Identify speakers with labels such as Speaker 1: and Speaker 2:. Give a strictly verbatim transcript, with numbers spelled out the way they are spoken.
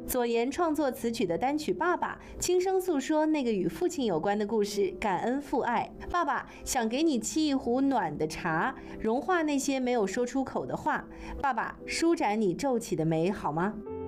Speaker 1: 左岩创作词曲的单曲《爸爸》，轻声诉说那个与父亲有关的故事，感恩父爱。爸爸想给你沏一壶暖的茶，融化那些没有说出口的话。爸爸，舒展你皱起的眉，好吗？